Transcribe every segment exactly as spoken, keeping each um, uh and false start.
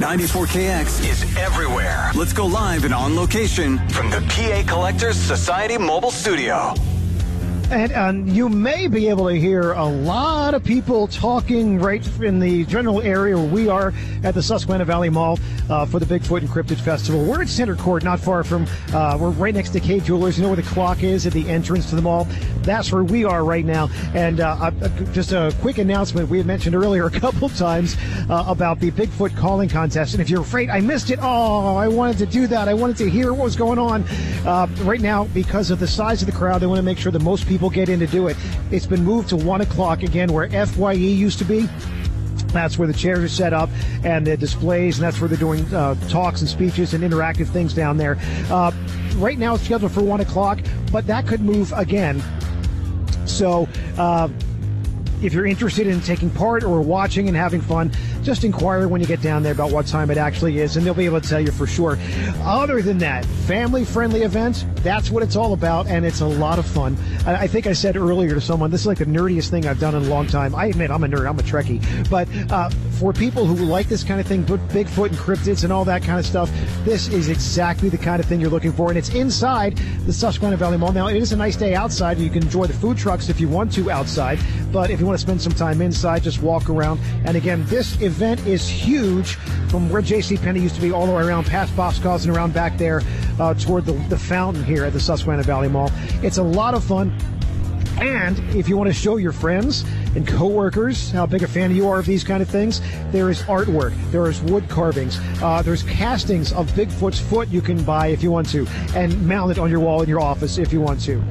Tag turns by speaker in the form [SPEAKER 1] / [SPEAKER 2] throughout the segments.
[SPEAKER 1] ninety-four K X is everywhere. Let's go live and on location from the P A Collectors Society mobile studio.
[SPEAKER 2] And um, you may be able to hear a lot of people talking right in the general area where we are at the Susquehanna Valley Mall uh, for the Bigfoot and Cryptid Festival. We're at Center Court, not far from, uh, we're right next to K Jewelers. You know where the clock is at the entrance to the mall? That's where we are right now. And uh, just a quick announcement. We had mentioned earlier a couple times uh, about the Bigfoot calling contest. And if you're afraid I missed it, oh, I wanted to do that. I wanted to hear what was going on. Uh, right now, because of the size of the crowd, they want to make sure that most people get in to do it. It's been moved to one o'clock again, where F Y E used to be. That's where the chairs are set up and the displays, and that's where they're doing uh, talks and speeches and interactive things down there. Uh, right now it's scheduled for one o'clock, but that could move again. So uh, if you're interested in taking part or watching and having fun, just inquire when you get down there about what time it actually is, and they'll be able to tell you for sure. Other than that, family-friendly events, that's what it's all about, and it's a lot of fun. I think I said earlier to someone, this is like the nerdiest thing I've done in a long time. I admit I'm a nerd, I'm a Trekkie. But uh, for people who like this kind of thing, Bigfoot and cryptids and all that kind of stuff, this is exactly the kind of thing you're looking for. And it's inside the Susquehanna Valley Mall. Now, it is a nice day outside. You can enjoy the food trucks if you want to outside. But if you want to spend some time inside, just walk around. And again, this event is huge from where JCPenney used to be all the way around past Boscov's and around back there uh, toward the, the fountain here at the Susquehanna Valley Mall. It's a lot of fun. And if you want to show your friends and coworkers how big a fan you are of these kind of things, there is artwork, there is wood carvings, uh, there's castings of Bigfoot's foot you can buy if you want to, and mount it on your wall in your office if you want to.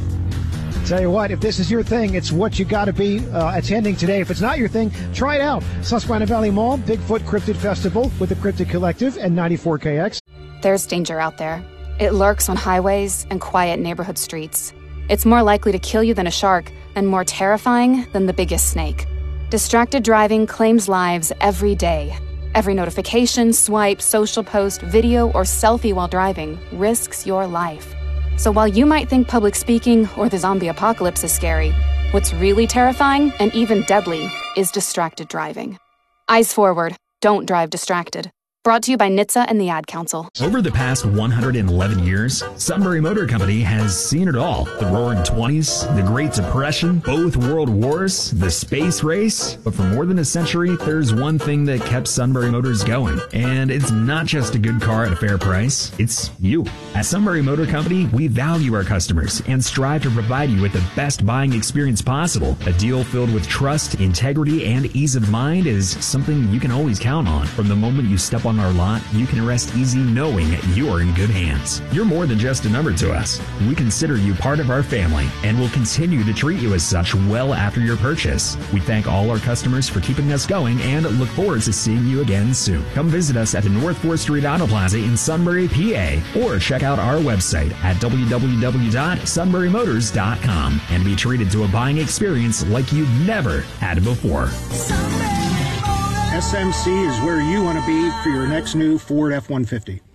[SPEAKER 2] Tell you what, if this is your thing, it's what you got to be uh, attending today. If it's not your thing, try it out. Susquehanna Valley Mall, Bigfoot Cryptid Festival with the Cryptid Collective and ninety-four K X.
[SPEAKER 3] There's danger out there. It lurks on highways and quiet neighborhood streets. It's more likely to kill you than a shark, and more terrifying than the biggest snake. Distracted driving claims lives every day. Every notification, swipe, social post, video, or selfie while driving risks your life. So while you might think public speaking or the zombie apocalypse is scary, what's really terrifying and even deadly is distracted driving. Eyes forward. Don't drive distracted. Brought to you by N H T S A and the Ad Council.
[SPEAKER 4] Over the past one hundred eleven years, Sunbury Motor Company has seen it all. The Roaring Twenties, the Great Depression, both World Wars, the space race. But for more than a century, there's one thing that kept Sunbury Motors going. And it's not just a good car at a fair price, it's you. At Sunbury Motor Company, we value our customers and strive to provide you with the best buying experience possible. A deal filled with trust, integrity, and ease of mind is something you can always count on. From the moment you step on our lot, you can rest easy knowing you're in good hands. You're more than just a number to us. We consider you part of our family and will continue to treat you as such well after your purchase. We thank all our customers for keeping us going and look forward to seeing you again soon. Come visit us at the North fourth Street Auto Plaza in Sunbury, P A, or check out our website at w w w dot sunbury motors dot com and be treated to a buying experience like you've never had before.
[SPEAKER 5] S M C is where you want to be for your next new Ford F one fifty.